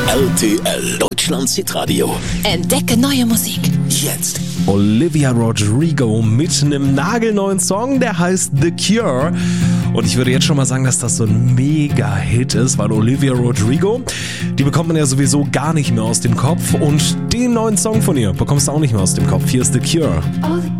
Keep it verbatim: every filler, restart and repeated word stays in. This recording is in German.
R T L Deutschlands Hitradio. Entdecke neue Musik. Jetzt. Olivia Rodrigo mit einem nagelneuen Song, der heißt The Cure. Und ich würde jetzt schon mal sagen, dass das so ein Mega-Hit ist, weil Olivia Rodrigo, die bekommt man ja sowieso gar nicht mehr aus dem Kopf. Und den neuen Song von ihr bekommst du auch nicht mehr aus dem Kopf. Hier ist The Cure.